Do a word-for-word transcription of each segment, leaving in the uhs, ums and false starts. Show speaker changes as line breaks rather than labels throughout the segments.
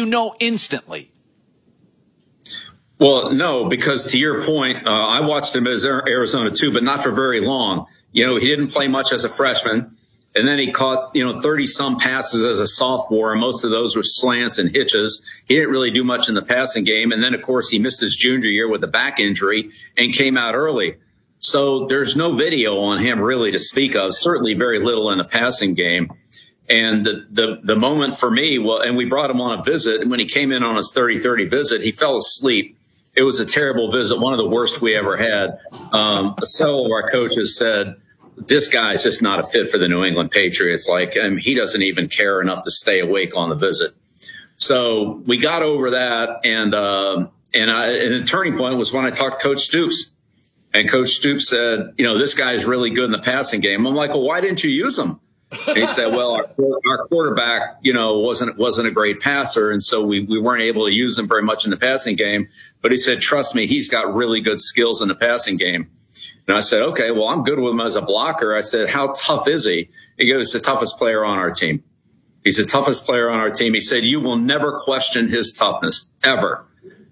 you know instantly?
Well, no, because to your point, uh, I watched him as Arizona too, but not for very long. You know, he didn't play much as a freshman. And then he caught, you know, thirty some passes as a sophomore, and most of those were slants and hitches. He didn't really do much in the passing game. And then, of course, he missed his junior year with a back injury and came out early. So there's no video on him really to speak of, certainly very little in the passing game. And the, the, the moment for me, well, and we brought him on a visit, and when he came in on his thirty thirty visit, he fell asleep. It was a terrible visit, one of the worst we ever had. Um, several of our coaches said, this guy is just not a fit for the New England Patriots. Like, I mean, he doesn't even care enough to stay awake on the visit. So we got over that. And, uh, and, I, and the turning point was when I talked to Coach Stoops, and Coach Stoops said, you know, this guy is really good in the passing game. I'm like, well, why didn't you use him? And he said, well, our, our quarterback, you know, wasn't, wasn't a great passer. And so we, we weren't able to use him very much in the passing game. But he said, trust me, he's got really good skills in the passing game. And I said, okay, well, I'm good with him as a blocker. I said, how tough is he? He goes, the toughest player on our team. He's the toughest player on our team. He said, you will never question his toughness, ever.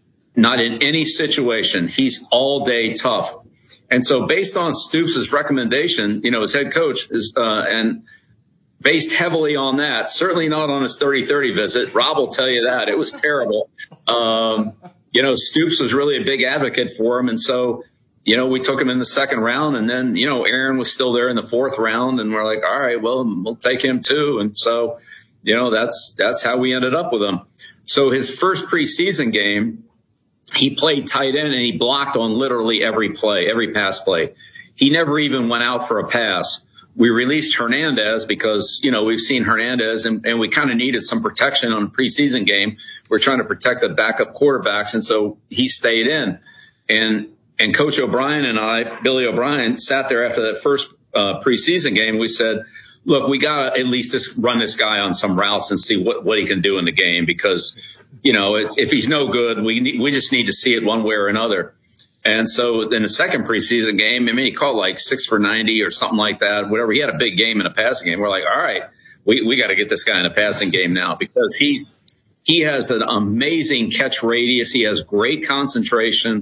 Not in any situation. He's all day tough. And so based on Stoops' recommendation, you know, his head coach is, uh, and based heavily on that, certainly not on his thirty thirty visit. Rob will tell you that. It was terrible. Um, you know, Stoops was really a big advocate for him. And so, you know, we took him in the second round, and then, you know, Aaron was still there in the fourth round, and we're like, all right, well, we'll take him too. And so, you know, that's, that's how we ended up with him. So his first preseason game, he played tight end and he blocked on literally every play, every pass play. He never even went out for a pass. We released Hernandez because, you know, we've seen Hernandez and, and we kind of needed some protection on a preseason game. We're trying to protect the backup quarterbacks. And so he stayed in. And, and Coach O'Brien and I, Billy O'Brien, sat there after that first uh, preseason game. We said, look, we got to at least just run this guy on some routes and see what, what he can do in the game, because, you know, if he's no good, we need, we just need to see it one way or another. And so in the second preseason game, I mean, he caught like six for ninety or something like that, whatever. He had a big game in a passing game. We're like, all right, we, we got to get this guy in a passing game now, because he's, he has an amazing catch radius. He has great concentration.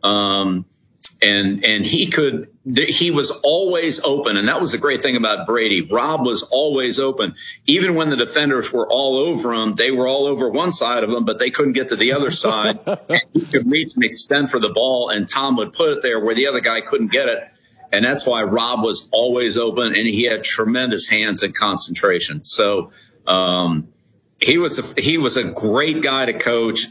Um, and, and he could, he was always open. And that was the great thing about Brady. Rob was always open. Even when the defenders were all over him, they were all over one side of him, but they couldn't get to the other side. And he could reach and extend for the ball, and Tom would put it there where the other guy couldn't get it. And that's why Rob was always open, and he had tremendous hands and concentration. So, um, he was, a, he was a great guy to coach.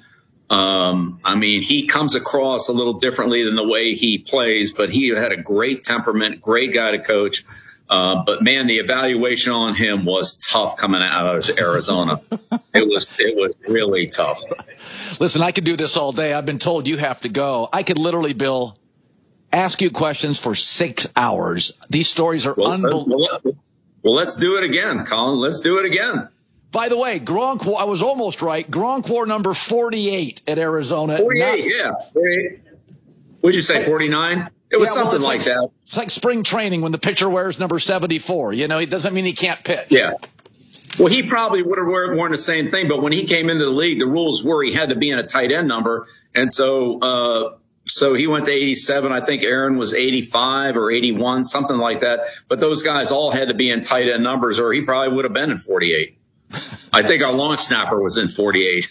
Um, I mean, he comes across a little differently than the way he plays, but he had a great temperament, great guy to coach. Uh, but man, the evaluation on him was tough coming out of Arizona. It was, it was really tough.
Listen, I could do this all day. I've been told you have to go. I could literally, Bill, ask you questions for six hours. These stories are well, unbelievable.
Well, well, let's do it again, Colin. Let's do it again.
By the way, Gronk, I was almost right. Gronk wore number forty-eight at Arizona.
forty-eight, not, yeah. forty-eight. What'd you say, forty-nine? It was yeah, something well, like, like that.
It's like spring training when the pitcher wears number seventy-four. You know, it doesn't mean he can't pitch.
Yeah. Well, he probably would have worn the same thing, but when he came into the league, the rules were he had to be in a tight end number. And so, uh, so he went to eighty-seven. I think Aaron was eighty-five or eighty-one, something like that. But those guys all had to be in tight end numbers, or he probably would have been in forty-eight. I think our long snapper was in forty-eight.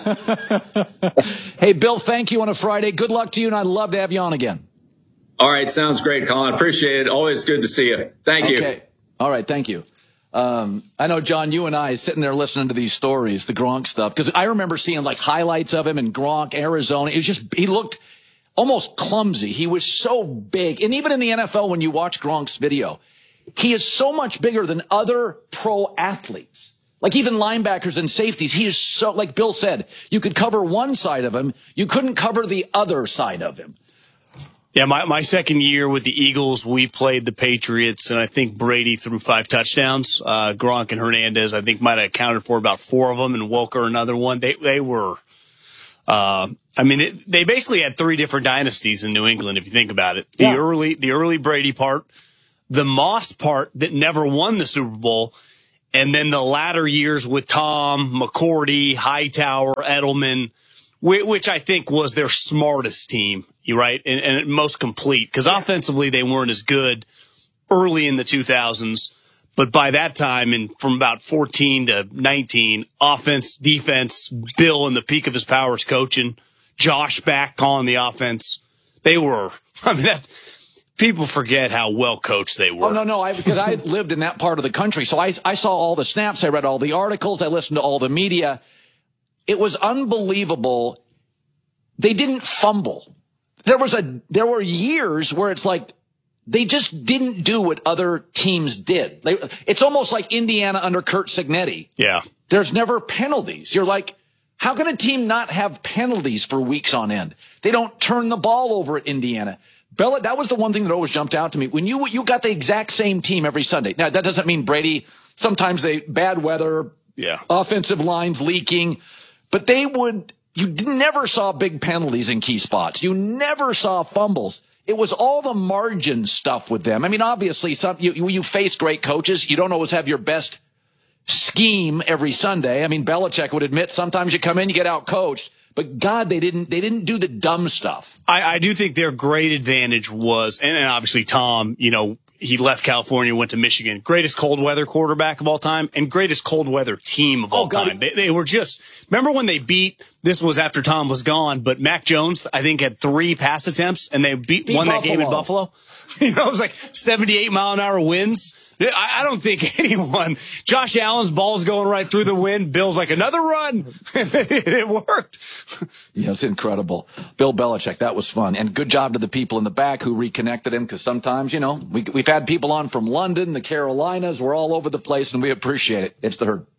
Hey, Bill, thank you on a Friday. Good luck to you, and I'd love to have you on again.
All right. Sounds great, Colin. Appreciate it. Always good to see you. Thank you.
Okay. All right. Thank you. Um, I know, John, you and I sitting there listening to these stories, the Gronk stuff, because I remember seeing like highlights of him in Gronk, Arizona. It was just, he looked almost clumsy. He was so big. And even in the N F L, when you watch Gronk's video, he is so much bigger than other pro athletes. Like even linebackers and safeties, he is so, like Bill said, you could cover one side of him. You couldn't cover the other side of him.
Yeah, my, my second year with the Eagles, we played the Patriots, and I think Brady threw five touchdowns. Uh, Gronk and Hernandez, I think, might have accounted for about four of them, and Welker another one. They they were, uh, I mean, they, they basically had three different dynasties in New England, if you think about it. The
yeah.
early the early Brady part, the Moss part that never won the Super Bowl, And then the latter years with Tom, McCourty, Hightower, Edelman, which I think was their smartest team, right? And, and most complete, because offensively they weren't as good early in the two thousands. But by that time, and from about fourteen to nineteen, offense, defense, Bill in the peak of his powers coaching, Josh back calling the offense. They were, I mean, that's, people forget how well coached they were.
Oh, no, no, I, because I lived in that part of the country. So I, I saw all the snaps. I read all the articles. I listened to all the media. It was unbelievable. They didn't fumble. There was a, there were years where it's like, they just didn't do what other teams did. They, it's almost like Indiana under Curt Cignetti.
Yeah.
There's never penalties. You're like, how can a team not have penalties for weeks on end? They don't turn the ball over at Indiana. Bella, that was the one thing that always jumped out to me. When you, you got the exact same team every Sunday. Now, that doesn't mean Brady, sometimes they, bad weather,
yeah,
offensive lines leaking, but they would, you never saw big penalties in key spots. You never saw fumbles. It was all the margin stuff with them. I mean, obviously, some you, you face great coaches. You don't always have your best scheme every Sunday. I mean, Belichick would admit sometimes you come in, you get out coached. But God, they didn't they didn't do the dumb stuff.
I, I do think their great advantage was, and, and obviously Tom, you know, he left California, went to Michigan. Greatest cold weather quarterback of all time and greatest cold weather team of all oh, time. They, they were just, remember when they beat, this was after Tom was gone, but Mac Jones, I think, had three pass attempts and they beat, beat won Buffalo. That game in Buffalo. You know, it was like seventy-eight mile an hour winds. I, I don't think anyone, Josh Allen's ball's going right through the wind. Bill's like, another run. It worked.
Yeah, it's incredible. Bill Belichick, that was fun. And good job to the people in the back who reconnected him, because sometimes, you know, we, we've had people on from London, the Carolinas. We're all over the place, and we appreciate it. It's the Herd.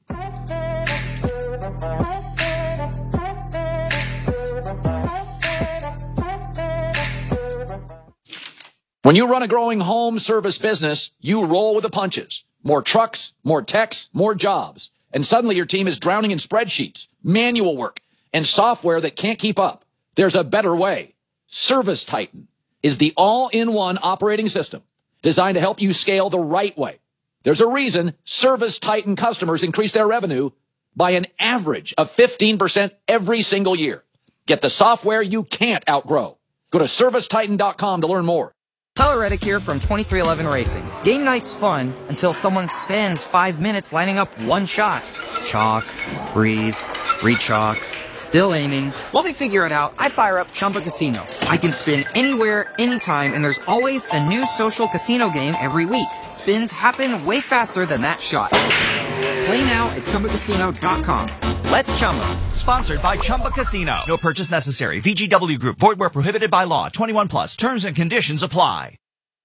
When you run a growing home service business, you roll with the punches. More trucks, more techs, more jobs. And suddenly your team is drowning in spreadsheets, manual work, and software that can't keep up. There's a better way. Service Titan is the all-in-one operating system designed to help you scale the right way. There's a reason Service Titan customers increase their revenue by an average of fifteen percent every single year. Get the software you can't outgrow. Go to service titan dot com to learn more.
Tyler Reddick here from twenty-three eleven Racing. Game night's fun until someone spends five minutes lining up one shot. Chalk, breathe, re-chalk, still aiming. While they figure it out, I fire up Chumba Casino. I can spin anywhere, anytime, and there's always a new social casino game every week. Spins happen way faster than that shot. Play now at chumba casino dot com. Let's Chumba.
Sponsored by Chumba Casino. No purchase necessary. V G W Group. Void where prohibited by law. twenty-one plus. Terms and conditions apply.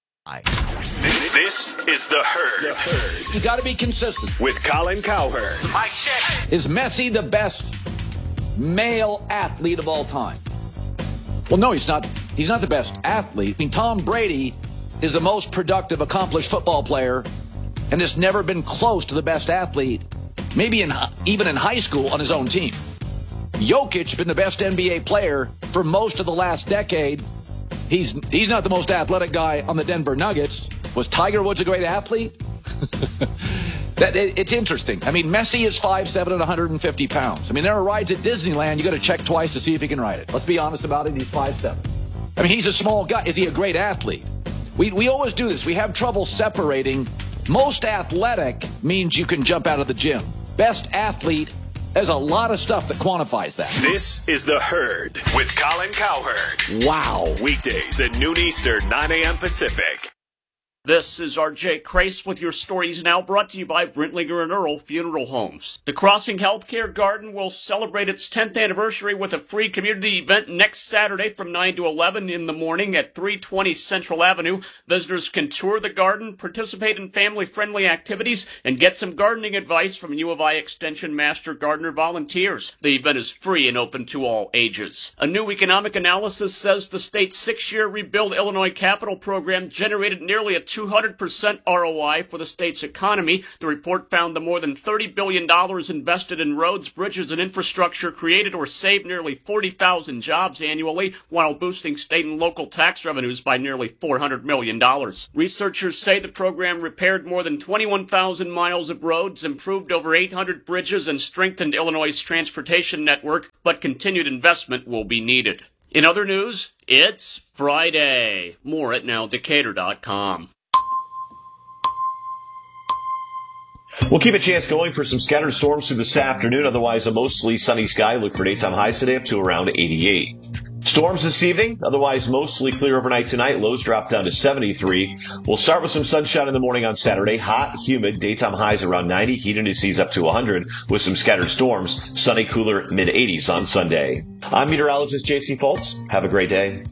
This is The Herd. The Herd.
You got to be consistent.
With Colin Cowherd.
Mike check.
Is Messi the best male athlete of all time? Well, no, he's not. He's not the best athlete. I mean, Tom Brady is the most productive, accomplished football player and has never been close to the best athlete, maybe in even in high school, on his own team. Jokic been the best N B A player for most of the last decade. He's he's not the most athletic guy on the Denver Nuggets. Was Tiger Woods a great athlete? that it, It's interesting. I mean, Messi is five seven and one hundred fifty pounds. I mean, there are rides at Disneyland you got to check twice to see if he can ride it. Let's be honest about it. He's five seven. I mean, he's a small guy. Is he a great athlete? We we always do this. We have trouble separating. Most athletic means you can jump out of the gym. Best athlete, there's a lot of stuff that quantifies that.
This is The Herd with Colin Cowherd.
Wow.
Weekdays at noon Eastern, nine a.m. Pacific.
This is R J Crace with your Stories Now, brought to you by Brentlinger and Earl Funeral Homes. The Crossing Healthcare Garden will celebrate its tenth anniversary with a free community event next Saturday from nine to eleven in the morning at three twenty Central Avenue. Visitors can tour the garden, participate in family-friendly activities, and get some gardening advice from U of I Extension Master Gardener volunteers. The event is free and open to all ages. A new economic analysis says the state's six-year Rebuild Illinois Capital program generated nearly a two hundred percent R O I for the state's economy. The report found the more than thirty billion dollars invested in roads, bridges, and infrastructure created or saved nearly forty thousand jobs annually, while boosting state and local tax revenues by nearly four hundred million dollars. Researchers say the program repaired more than twenty-one thousand miles of roads, improved over eight hundred bridges, and strengthened Illinois' transportation network, but continued investment will be needed. In other news, it's Friday. More at now decatur dot com.
We'll keep a chance going for some scattered storms through this afternoon. Otherwise, a mostly sunny sky. Look for daytime highs today up to around eighty-eight. Storms this evening. Otherwise, mostly clear overnight tonight. Lows drop down to seventy-three. We'll start with some sunshine in the morning on Saturday. Hot, humid. Daytime highs around ninety. Heat indices up to one hundred with some scattered storms. Sunny, cooler, mid eighties on Sunday. I'm meteorologist J C Fultz. Have a great day.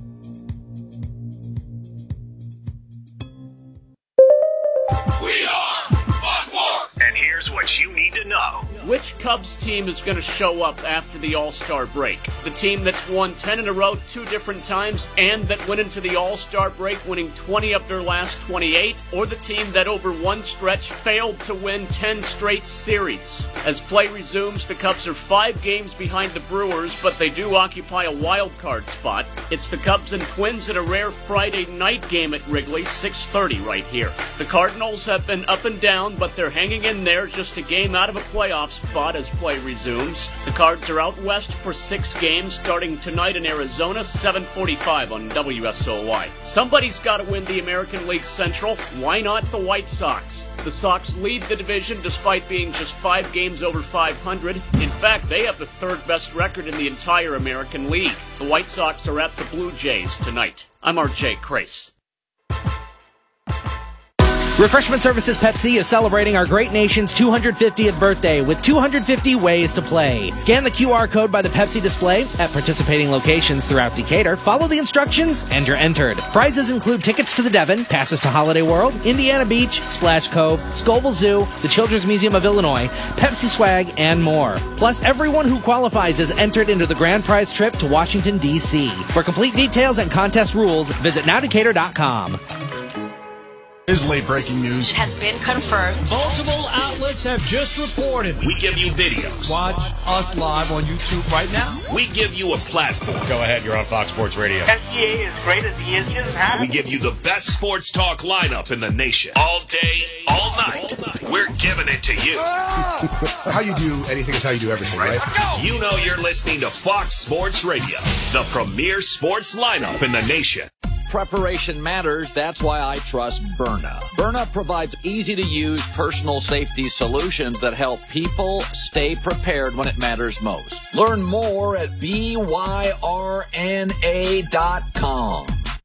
We are Fox Sports. And here's what you need to know.
Which Cubs team is going to show up after the All-Star break? The team that's won ten in a row two different times and that went into the All-Star break winning twenty of their last twenty-eight? Or the team that over one stretch failed to win ten straight series? As play resumes, the Cubs are five games behind the Brewers, but they do occupy a wild card spot. It's the Cubs and Twins in a rare Friday night game at Wrigley, six thirty right here. The Cardinals have been up and down, but they're hanging in there, just a game out of a playoff spot as play resumes. The Cards are out west for six games starting tonight in Arizona, seven forty-five on W S O Y. Somebody's got to win the American League Central. Why not the White Sox? The Sox lead the division despite being just five games over five hundred. In fact, they have the third best record in the entire American League. The White Sox are at the Blue Jays tonight. I'm R J Crace.
Refreshment Services Pepsi is celebrating our great nation's two hundred fiftieth birthday with two hundred fifty ways to play. Scan the Q R code by the Pepsi display at participating locations throughout Decatur, follow the instructions, and you're entered. Prizes include tickets to the Devon, passes to Holiday World, Indiana Beach, Splash Cove, Scoville Zoo, the Children's Museum of Illinois, Pepsi swag, and more. Plus, everyone who qualifies is entered into the grand prize trip to Washington, D C For complete details and contest rules, visit now decatur dot com.
Is late breaking news
has been confirmed.
Multiple outlets have just reported.
We give you videos.
Watch us live on YouTube right now.
We give you a platform.
Go ahead, you're on Fox Sports Radio.
S G A is great as he is just happy.
We give you the best sports talk lineup in the nation. All day, all night. All night. We're giving it to you.
How you do anything is how you do everything, right?
right? You know you're listening to Fox Sports Radio, the premier sports lineup in the nation.
Preparation matters. That's why I trust Byrna. Byrna provides easy-to-use personal safety solutions that help people stay prepared when it matters most. Learn more at B Y R N A dot com.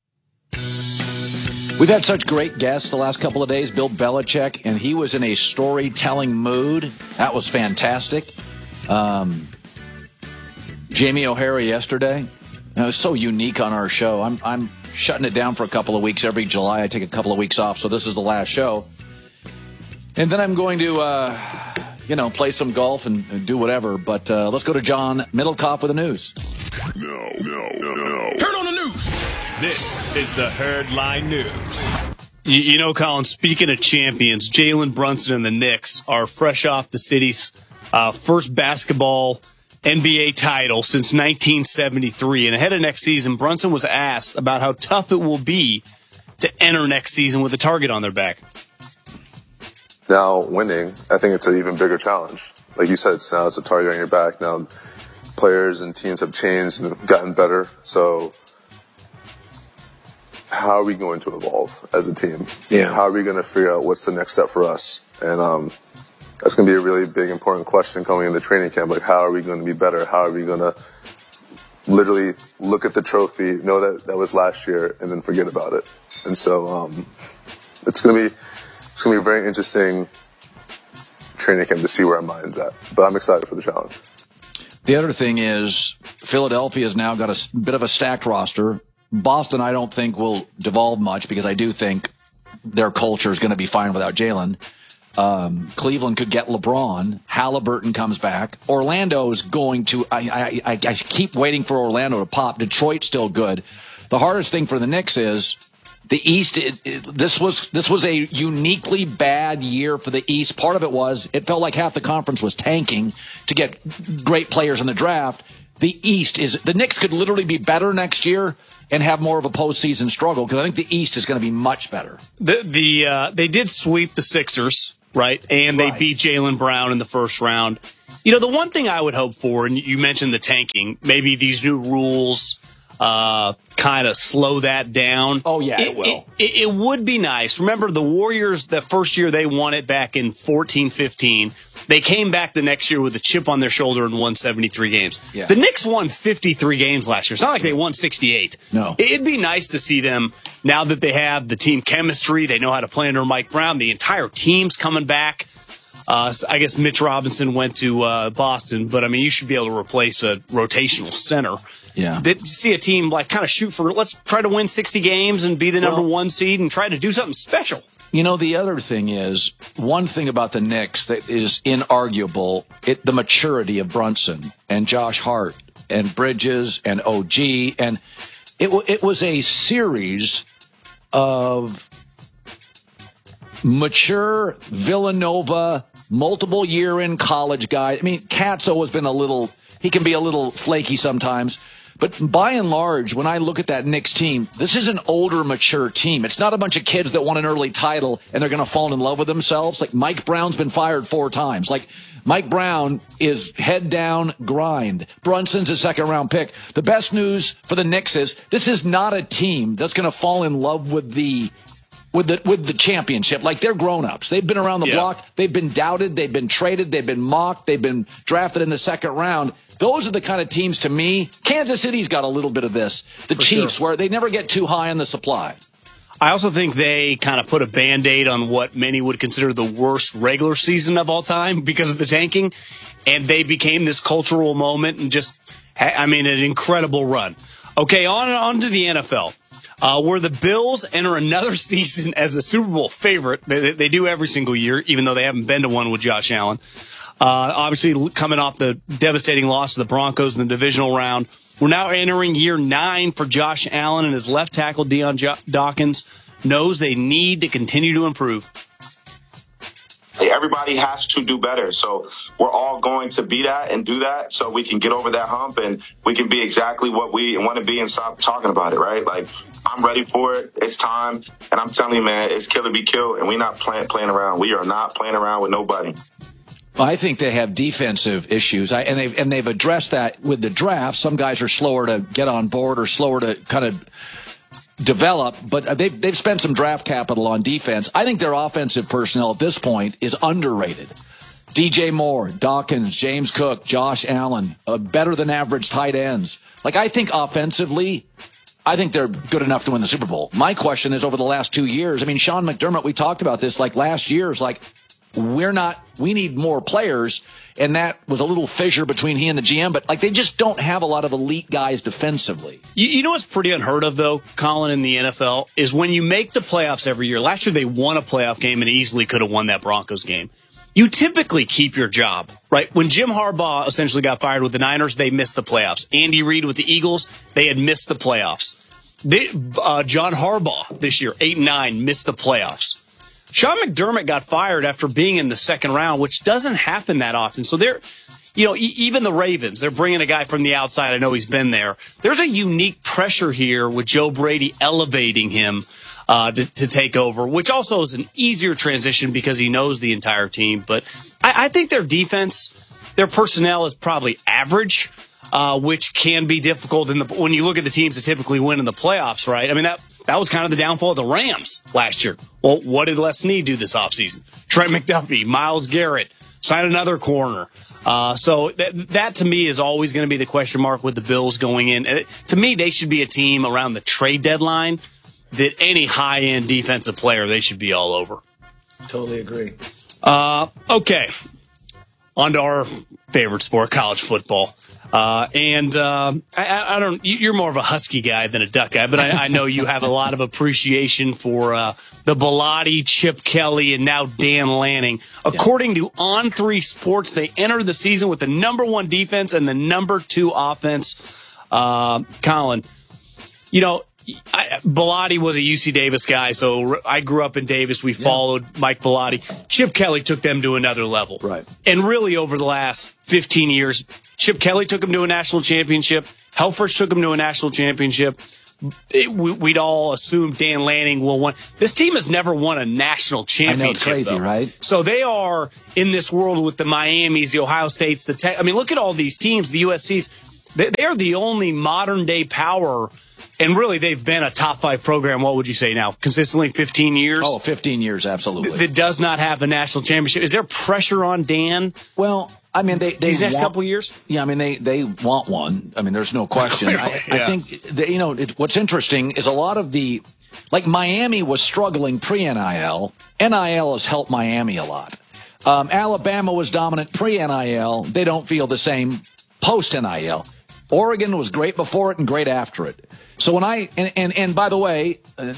We've had such great guests the last couple of days. Bill Belichick, and he was in a storytelling mood. That was fantastic. Um, Jamie O'Hara yesterday. It was so unique on our show. I'm I'm shutting it down for a couple of weeks. Every July, I take a couple of weeks off, so this is the last show. And then I'm going to, uh, you know, play some golf and, and do whatever. But uh, let's go to John Middlecoff with the news.
No, no, no, no.
Turn on the news.
This is the Herd Line News.
You, you know, Colin, speaking of champions, Jalen Brunson and the Knicks are fresh off the city's uh, first basketball N B A title since nineteen seventy-three. And ahead of next season, Brunson was asked about how tough it will be to enter next season with a target on their back.
Now winning, I think it's an even bigger challenge. Like you said, it's now it's a target on your back. Now players and teams have changed and gotten better. So how are we going to evolve as a team?
Yeah.
How are we going to figure out what's the next step for us? And um, that's going to be a really big, important question coming into training camp. Like, how are we going to be better? How are we going to literally look at the trophy, know that that was last year, and then forget about it? And so um, it's going to be it's going to be a very interesting training camp to see where our mind's at. But I'm excited for the challenge.
The other thing is Philadelphia's now got a bit of a stacked roster. Boston, I don't think, will devolve much because I do think their culture is going to be fine without Jalen. Um, Cleveland could get LeBron. Halliburton comes back. Orlando's going to I, I, I keep waiting for Orlando to pop. Detroit's still good. The hardest thing for the Knicks is The East, it, it, this was this was a uniquely bad year for the East. Part of it was it felt like half the conference was tanking to get great players in the draft. The East is the Knicks could literally be better next year and have more of a postseason struggle because I think the East is going to be much better.
The the uh, they did sweep the Sixers, right? And they
Right.
beat Jaylen Brown in the first round. You know, the one thing I would hope for, and you mentioned the tanking, maybe these new rules uh, kind of slow that down.
Oh, yeah, it,
it
will.
It, it, it would be nice. Remember, the Warriors, the first year they won it back in fourteen fifteen, they came back the next year with a chip on their shoulder and won seventy-three games.
Yeah.
The Knicks won fifty-three games last year. It's not like they won sixty-eight.
No.
It'd be nice to see them, now that they have the team chemistry, they know how to play under Mike Brown, the entire team's coming back. Uh, I guess Mitch Robinson went to uh, Boston, but I mean, you should be able to replace a rotational center.
Yeah.
That, see a team like kind of shoot for, let's try to win sixty games and be the number
Well,
one seed and try to do something special.
You know, the other thing is, one thing about the Knicks that is inarguable, it, the maturity of Brunson and Josh Hart and Bridges and O G. And it, w- it was a series of mature Villanova, multiple year in college guys. I mean, Kat's always been a little, he can be a little flaky sometimes. But by and large, when I look at that Knicks team, this is an older, mature team. It's not a bunch of kids that won an early title and they're going to fall in love with themselves. Like Mike Brown's been fired four times. Like Mike Brown is head down, grind. Brunson's a second round pick. The best news for the Knicks is this is not a team that's going to fall in love with the with the with the championship. Like they're grown-ups. They've been around the
Yeah.
block. They've been doubted. They've been traded. They've been mocked. They've been drafted in the second round. Those are the kind of teams, to me, Kansas City's got a little bit of this. The
For
Chiefs,
sure.
where they never get too high on the supply.
I also think they kind of put a Band-Aid on what many would consider the worst regular season of all time because of the tanking, and they became this cultural moment and just, I mean, an incredible run. Okay, on, on to the N F L. Uh, where the Bills enter another season as the Super Bowl favorite. They, they do every single year, even though they haven't been to one with Josh Allen. Uh, obviously, coming off the devastating loss to the Broncos in the divisional round. We're now entering year nine for Josh Allen, and his left tackle, Deion Jo- Dawkins, knows they need to continue to improve.
Hey, everybody has to do better. So we're all going to be that and do that so we can get over that hump and we can be exactly what we want to be and stop talking about it, right? Like, I'm ready for it. It's time. And I'm telling you, man, it's kill or be killed. And we're not playing, playing around. We are not playing around with nobody.
Well, I think they have defensive issues, I, and they've and they've addressed that with the draft. Some guys are slower to get on board or slower to kind of develop, but they've they've spent some draft capital on defense. I think their offensive personnel at this point is underrated. D J Moore, Dawkins, James Cook, Josh Allen, uh, better than average tight ends. Like, I think offensively, I think they're good enough to win the Super Bowl. My question is, over the last two years, I mean, Sean McDermott, we talked about this, like last year, is like, we're not, we need more players. And that was a little fissure between he and the G M, but like they just don't have a lot of elite guys defensively.
You, you know what's pretty unheard of, though, Colin, in the N F L, is when you make the playoffs every year. Last year they won a playoff game and easily could have won that Broncos game. You typically keep your job, right? When Jim Harbaugh essentially got fired with the Niners, they missed the playoffs. Andy Reid with the Eagles, they had missed the playoffs. They, uh, John Harbaugh this year, eight and nine, missed the playoffs. Sean McDermott got fired after being in the second round, which doesn't happen that often. So they're, you know, e- even the Ravens, they're bringing a guy from the outside. I know he's been there. There's a unique pressure here with Joe Brady elevating him uh, to, to take over, which also is an easier transition because he knows the entire team. But I, I think their defense, their personnel is probably average, uh, which can be difficult in the when you look at the teams that typically win in the playoffs, right? I mean, that that was kind of the downfall of the Rams last year. Well, what did Les Snead do this offseason? Trent McDuffie, Myles Garrett, sign another corner. Uh, so that, that to me is always going to be the question mark with the Bills going in. And it, to me, they should be a team around the trade deadline that any high-end defensive player, they should be all over.
Totally agree.
Uh, okay. On to our favorite sport, college football. Uh, and uh, I, I don't. You're more of a Husky guy than a Duck guy, but I, I know you have a lot of appreciation for uh, the Bellotti, Chip Kelly, and now Dan Lanning. According to On Three Sports, they entered the season with the number one defense and the number two offense. Uh, Colin, you know, I, Bellotti was a U C Davis guy, so I grew up in Davis. We followed yeah. Mike Bellotti. Chip Kelly took them to another level.
Right.
And really over the last fifteen years, Chip Kelly took them to a national championship. Helfrich took them to a national championship. It, we, we'd all assume Dan Lanning will win. This team has never won a national championship.
I know, it's crazy,
though.
right?
So they are in this world with the Miamis, the Ohio States, the Tech. I mean, look at all these teams, the U S Cs. They, they are the only modern day power. And really, they've been a top five program, what would you say now? Consistently fifteen years?
Oh, fifteen years, absolutely.
That does not have a national championship. Is there pressure on Dan?
Well, I mean, they, they
these next
want,
couple of years?
Yeah, I mean, they, they want one. I mean, there's no question. I,
yeah.
I think, that, you know, it, what's interesting is a lot of the, like Miami was struggling pre-N I L. N I L has helped Miami a lot. Um, Alabama was dominant pre-N I L. They don't feel the same post-N I L. Oregon was great before it and great after it. So when I, and, and, and by the way, uh,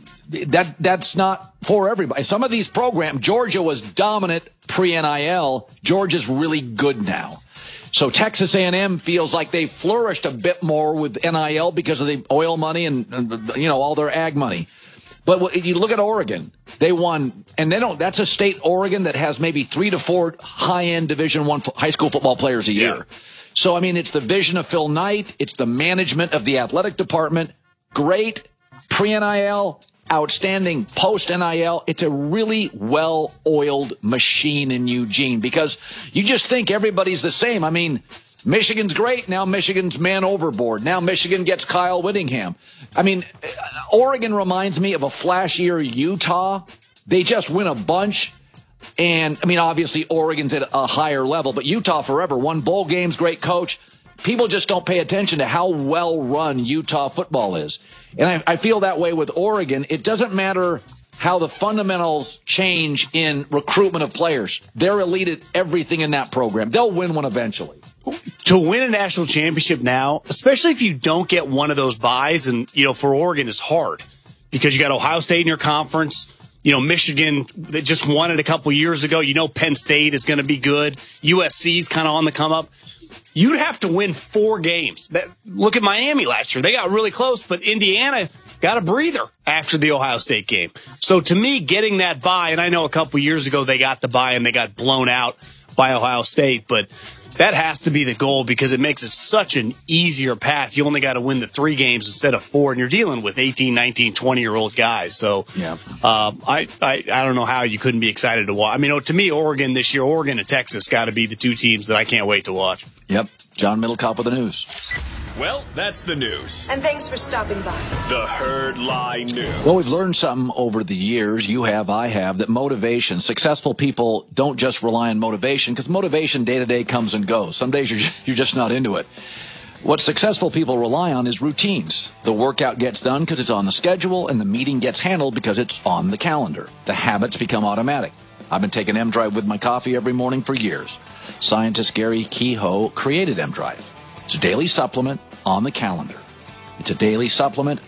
that, that's not for everybody. Some of these programs, Georgia was dominant pre-N I L. Georgia's really good now. So Texas A and M feels like they flourished a bit more with N I L because of the oil money and, and you know, all their ag money. But if you look at Oregon, they won, and they don't, that's a state, Oregon, that has maybe three to four high-end Division One high school football players a year. Yeah. So, I mean, it's the vision of Phil Knight. It's the management of the athletic department. Great pre-N I L, outstanding post-N I L. It's a really well-oiled machine in Eugene because you just think everybody's the same. I mean, Michigan's great. Now Michigan's man overboard. Now Michigan gets Kyle Whittingham. I mean, Oregon reminds me of a flashier Utah. They just win a bunch. And, I mean, obviously, Oregon's at a higher level, but Utah forever won bowl games, great coach. People just don't pay attention to how well-run Utah football is. And I, I feel that way with Oregon. It doesn't matter how the fundamentals change in recruitment of players. They're elite at everything in that program. They'll win one eventually.
To win a national championship now, especially if you don't get one of those buys, and, you know, for Oregon, it's hard because you got Ohio State in your conference. You know, Michigan, that just won it a couple years ago. You know, Penn State is going to be good. U S C's kind of on the come up. You'd have to win four games. That, look at Miami last year. They got really close, but Indiana got a breather after the Ohio State game. So to me, getting that bye, and I know a couple years ago they got the bye and they got blown out by Ohio State, but that has to be the goal because it makes it such an easier path. You only got to win the three games instead of four, and you're dealing with eighteen, nineteen, twenty-year-old guys. So
yeah.
um, I, I I don't know how you couldn't be excited to watch. I mean, to me, Oregon this year, Oregon and Texas got to be the two teams that I can't wait to watch.
Yep. John Middlecoff with the news.
Well, that's the news.
And thanks for stopping by.
The Herd Lie News.
Well, we've learned something over the years, you have, I have, that motivation, successful people don't just rely on motivation, because motivation day to day comes and goes. Some days you're, you're just not into it. What successful people rely on is routines. The workout gets done because it's on the schedule, and the meeting gets handled because it's on the calendar. The habits become automatic. I've been taking M-Drive with my coffee every morning for years. Scientist Gary Kehoe created M-Drive. It's a daily supplement on the calendar. It's a daily supplement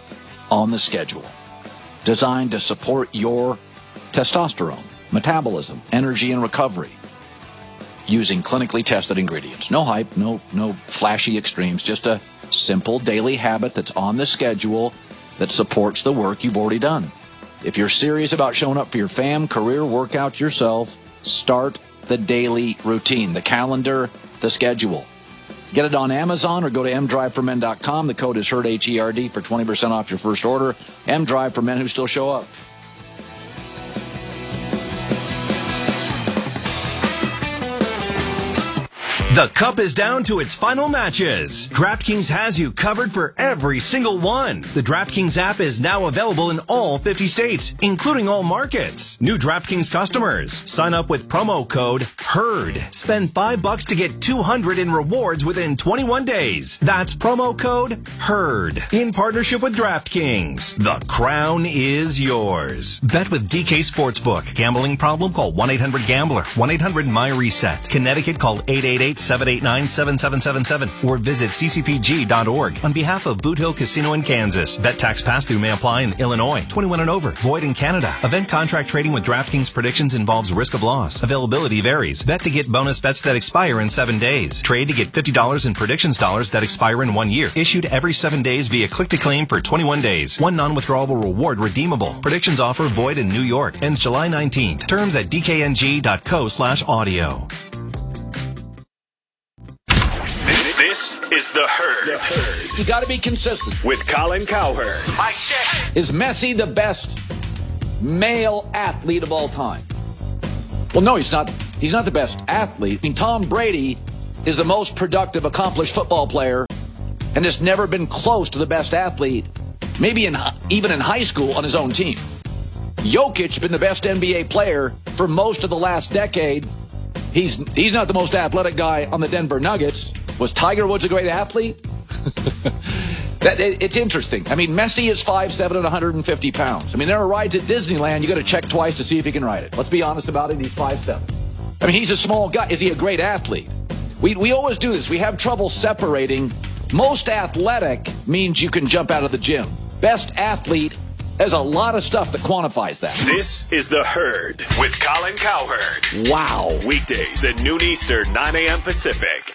on the schedule, designed to support your testosterone, metabolism, energy, and recovery, using clinically tested ingredients. No hype, no no flashy extremes, just a simple daily habit that's on the schedule that supports the work you've already done. If you're serious about showing up for your fam, career, workout, yourself, start the daily routine, the calendar, the schedule. Get it on Amazon or go to m drive for men dot com. The code is HERD, H E R D, for twenty percent off your first order. M-Drive for men who still show up.
The Cup is down to its final matches. DraftKings has you covered for every single one. The DraftKings app is now available in all fifty states, including all markets. New DraftKings customers, sign up with promo code HERD. Spend five bucks to get two hundred in rewards within twenty-one days. That's promo code HERD. In partnership with DraftKings, the crown is yours. Bet with D K Sportsbook. Gambling problem? Call one eight hundred gambler. one eight hundred my reset. Connecticut, call eight eight eight seven eight nine, seven seven seven seven or visit c c p g dot org. On behalf of Boot Hill Casino in Kansas, bet tax pass-through may apply in Illinois. twenty-one and over. Void in Canada. Event contract trading with DraftKings predictions involves risk of loss. Availability varies. Bet to get bonus bets that expire in seven days. Trade to get fifty dollars in predictions dollars that expire in one year. Issued every seven days via click-to-claim for twenty-one days. One non-withdrawable reward redeemable. Predictions offer void in New York. Ends July nineteenth. Terms at d k n g dot co slash audio.
This is The Herd.
The Herd. You got to be consistent.
With Colin Cowherd.
Mike check. Is Messi the best male athlete of all time? Well, no, he's not. He's not the best athlete. I mean, Tom Brady is the most productive, accomplished football player and has never been close to the best athlete, maybe in even in high school on his own team. Jokic been the best N B A player for most of the last decade. He's he's not the most athletic guy on the Denver Nuggets. Was Tiger Woods a great athlete? that it, It's interesting. I mean, Messi is five seven and one hundred fifty pounds. I mean, there are rides at Disneyland you got to check twice to see if he can ride it. Let's be honest about it. He's five seven. I mean, he's a small guy. Is he a great athlete? We we always do this. We have trouble separating. Most athletic means you can jump out of the gym. Best athlete, there's a lot of stuff that quantifies that.
This is The Herd with Colin Cowherd.
Wow.
Weekdays at noon Eastern, nine a.m. Pacific.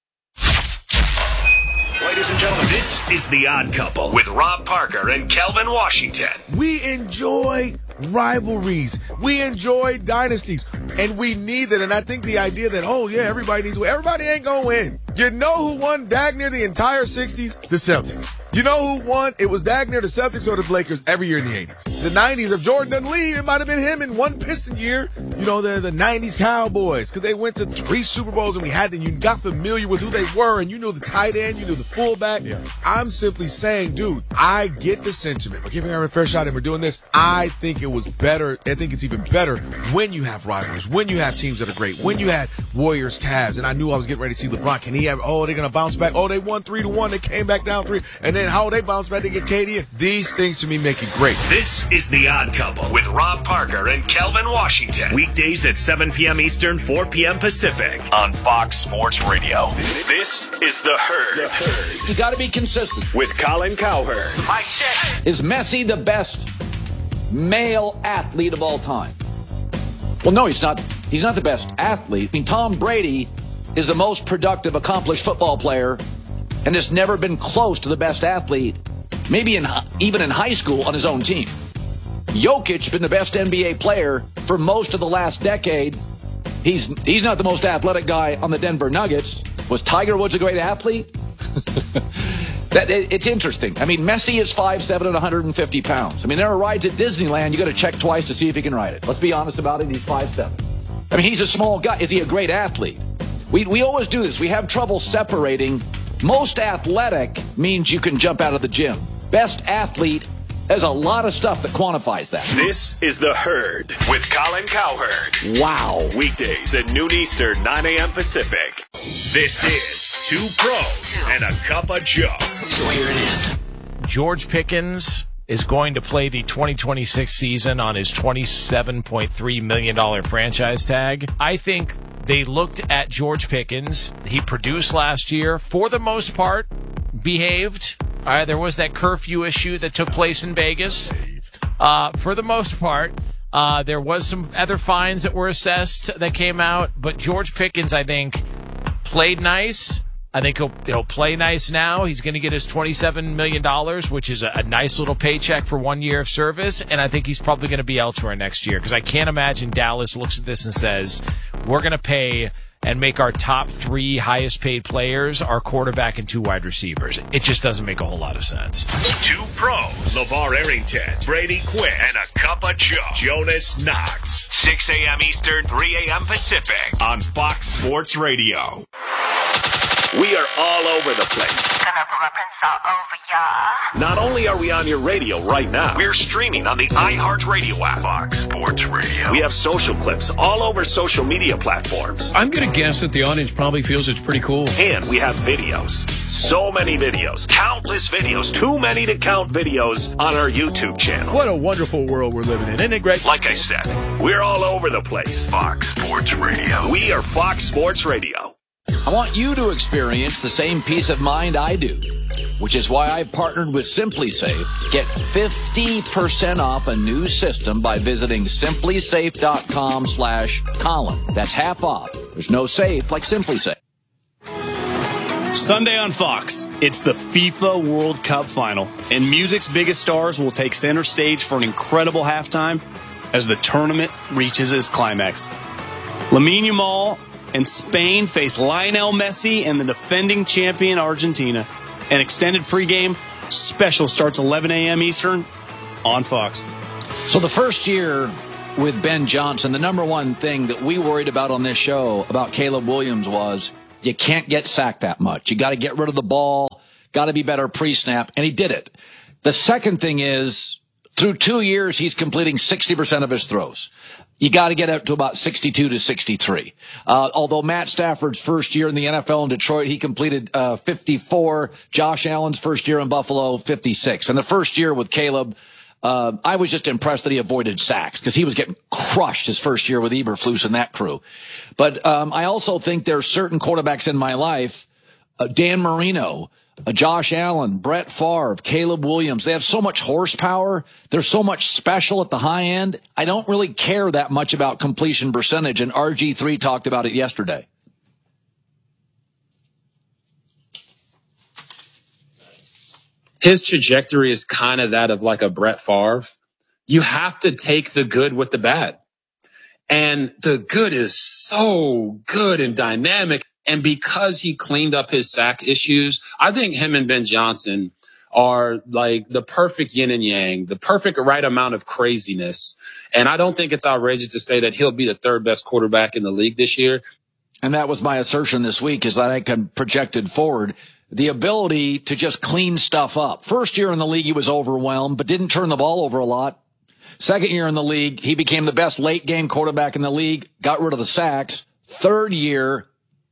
Ladies and gentlemen, this is The Odd Couple with Rob Parker and Kelvin Washington.
We enjoy rivalries. We enjoy dynasties. And we need it. And I think the idea that, oh, yeah, everybody needs to win. Everybody ain't going to win. You know who won dag near the entire sixties? The Celtics. You know who won? It was dag near the Celtics or the Lakers every year in the eighties. The nineties, if Jordan doesn't leave, it might have been him in one Piston year. You know, the the nineties Cowboys, because they went to three Super Bowls and we had them. You got familiar with who they were, and you knew the tight end, you knew the fullback. Yeah. I'm simply saying, dude, I get the sentiment. We're giving her a fair shot and we're doing this. I think it was better. I think it's even better when you have rivalries, when you have teams that are great, when you had Warriors, Cavs, and I knew I was getting ready to see LeBron. Can he have, oh, they're going to bounce back. Oh, they won three to one. They came back down three. And then how they bounce back, they get K D. And these things to me make it great.
This is The Odd Couple with Rob Parker and Kelvin Washington. Weekdays at seven p.m. Eastern, four p.m. Pacific on Fox Sports Radio. This is The Herd.
The Herd. You got to be consistent.
With Colin Cowherd.
Mike check. Is Messi the best male athlete of all time? Well, no, he's not. He's not the best athlete. I mean, Tom Brady is the most productive, accomplished football player and has never been close to the best athlete, maybe in even in high school on his own team. Jokic been the best N B A player for most of the last decade. He's he's not the most athletic guy on the Denver Nuggets. Was Tiger Woods a great athlete? that it, It's interesting. I mean, Messi is five seven and one hundred fifty pounds. I mean, there are rides at Disneyland you got to check twice to see if he can ride it. Let's be honest about it. He's five seven. I mean, he's a small guy. Is he a great athlete? We we always do this. We have trouble separating. Most athletic means you can jump out of the gym. Best athlete, there's a lot of stuff that quantifies that.
This is The Herd with Colin Cowherd.
Wow.
Weekdays at noon Eastern, nine a.m. Pacific. This is Two Pros and a Cup of Joe. So here it is.
George Pickens is going to play the twenty twenty-six season on his twenty-seven point three million dollars franchise tag. I think they looked at George Pickens. He produced last year, for the most part, behaved. All right, there was that curfew issue that took place in Vegas. Uh, for the most part, uh, there was some other fines that were assessed that came out. But George Pickens, I think, played nice. I think he'll, he'll play nice now. He's going to get his twenty-seven million dollars, which is a, a nice little paycheck for one year of service. And I think he's probably going to be elsewhere next year, because I can't imagine Dallas looks at this and says, we're going to pay and make our top three highest paid players our quarterback and two wide receivers. It just doesn't make a whole lot of sense.
Two pros, LeVar Arrington, Brady Quinn, and a cup of Joe, Jonas Knox. six a.m. Eastern, three a.m. Pacific on Fox Sports Radio. We are all over the place.
Gonna rub and all over ya.
Not only are we on your radio right now, we're streaming on the iHeartRadio app. Fox Sports Radio. We have social clips all over social media platforms.
I'm gonna guess that the audience probably feels it's pretty cool.
And we have videos. So many videos. Countless videos. Too many to count videos on our YouTube channel.
What a wonderful world we're living in. Isn't it great?
Like I said, we're all over the place. Fox Sports Radio. We are Fox Sports Radio.
I want you to experience the same peace of mind I do, which is why I've partnered with SimpliSafe. Get fifty percent off a new system by visiting simplysafe.com slash Colin. That's half off. There's no safe like SimpliSafe.
Sunday on Fox, it's the FIFA World Cup final, and music's biggest stars will take center stage for an incredible halftime as the tournament reaches its climax. Lamine Yamal and Spain face Lionel Messi and the defending champion Argentina. An extended pregame special starts eleven a.m. Eastern on Fox.
So the first year with Ben Johnson, the number one thing that we worried about on this show about Caleb Williams was you can't get sacked that much. You got to get rid of the ball, got to be better pre-snap, and he did it. The second thing is, through two years, he's completing sixty percent of his throws. You got to get up to about sixty-two to sixty-three. Uh, although Matt Stafford's first year in the N F L in Detroit, he completed uh, fifty-four. Josh Allen's first year in Buffalo, fifty-six. And the first year with Caleb, uh, I was just impressed that he avoided sacks because he was getting crushed his first year with Eberflus and that crew. But um, I also think there are certain quarterbacks in my life, uh, Dan Marino, Uh, Josh Allen, Brett Favre, Caleb Williams. They have so much horsepower. They're so much special at the high end. I don't really care that much about completion percentage, and R G three talked about it yesterday.
His trajectory is kind of that of like a Brett Favre. You have to take the good with the bad. And the good is so good and dynamic. And because he cleaned up his sack issues, I think him and Ben Johnson are like the perfect yin and yang, the perfect right amount of craziness. And I don't think it's outrageous to say that he'll be the third best quarterback in the league this year.
And that was my assertion this week, is that I can projected forward the ability to just clean stuff up. First year in the league, he was overwhelmed, but didn't turn the ball over a lot. Second year in the league, he became the best late game quarterback in the league, got rid of the sacks. Third year,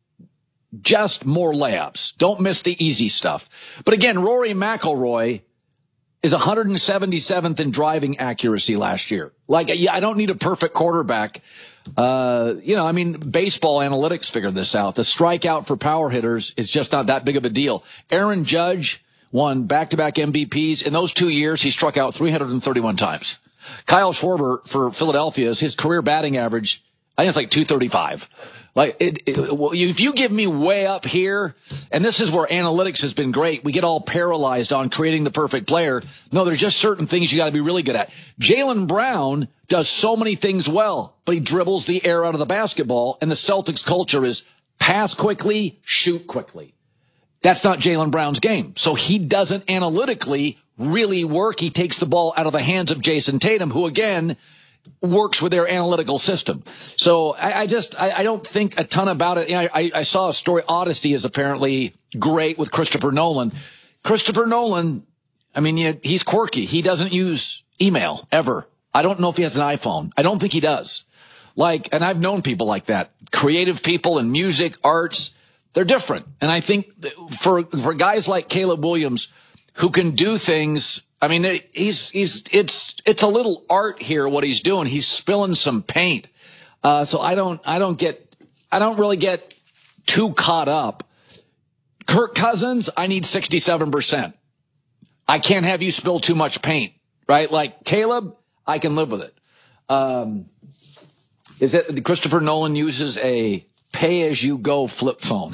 just more layups. Don't miss the easy stuff. But again, Rory McIlroy is one hundred seventy-seventh in driving accuracy last year. Like, yeah, I don't need a perfect quarterback. Uh, you know, I mean, baseball analytics figured this out. The strikeout for power hitters is just not that big of a deal. Aaron Judge won back-to-back M V Ps. In those two years, he struck out three hundred thirty-one times. Kyle Schwarber for Philadelphia is his career batting average, I think it's like two thirty-five. Like, it, it, if you give me way up here, and this is where analytics has been great, we get all paralyzed on creating the perfect player. No, there's just certain things you got to be really good at. Jaylen Brown does so many things well, but he dribbles the air out of the basketball, and the Celtics culture is pass quickly, shoot quickly. That's not Jaylen Brown's game. So he doesn't analytically really work. He takes the ball out of the hands of Jason Tatum, who, again, works with their analytical system. So I, I just, I, I don't think a ton about it. You know, I, I saw a story. Odyssey is apparently great with Christopher Nolan. Christopher Nolan, I mean, yeah, he's quirky. He doesn't use email ever. I don't know if he has an iPhone. I don't think he does. Like, and I've known people like that. Creative people in music, arts, they're different. And I think for, for guys like Caleb Williams who can do things, I mean, he's, he's, it's, it's a little art here, what he's doing. He's spilling some paint. Uh, so I don't, I don't get, I don't really get too caught up. Kirk Cousins, I need sixty-seven percent. I can't have you spill too much paint, right? Like Caleb, I can live with it. Um, is it Christopher Nolan uses a pay as you go flip phone?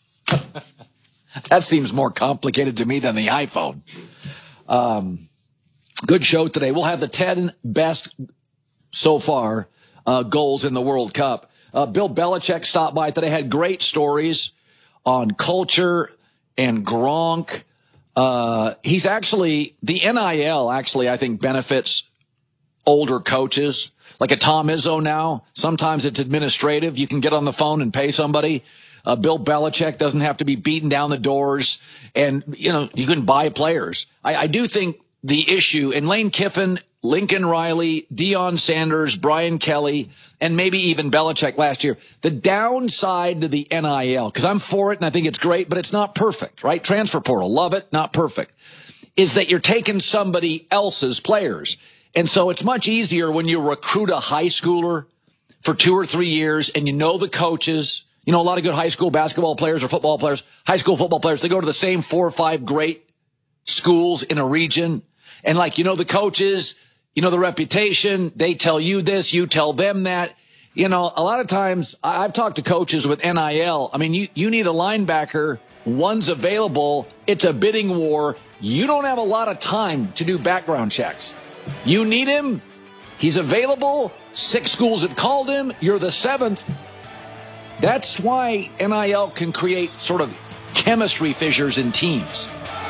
That seems more complicated to me than the iPhone. Um, good show today. We'll have the ten best so far uh, goals in the World Cup. Uh, Bill Belichick stopped by today, had great stories on culture and Gronk. Uh, he's actually, the N I L actually, I think, benefits older coaches. Like a Tom Izzo now, sometimes it's administrative. You can get on the phone and pay somebody. Uh, Bill Belichick doesn't have to be beating down the doors, and, you know, you can buy players. I, I do think the issue, and Lane Kiffin, Lincoln Riley, Deion Sanders, Brian Kelly, and maybe even Belichick last year, the downside to the N I L, because I'm for it and I think it's great, but it's not perfect, right? Transfer portal, love it, not perfect, is that you're taking somebody else's players. And so it's much easier when you recruit a high schooler for two or three years and you know the coaches, You know, a lot of good high school basketball players or football players, high school football players, they go to the same four or five great schools in a region. And like, you know, the coaches, you know, the reputation, they tell you this, you tell them that. You know, a lot of times I've talked to coaches with N I L. I mean, you, you need a linebacker. One's available. It's a bidding war. You don't have a lot of time to do background checks. You need him. He's available. Six schools have called him. You're the seventh. That's why N I L can create sort of chemistry fissures in teams.